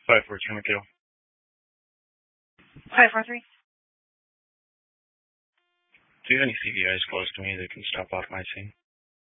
543 McGill. 543. Do you have any CVIs close to me that can stop off my scene?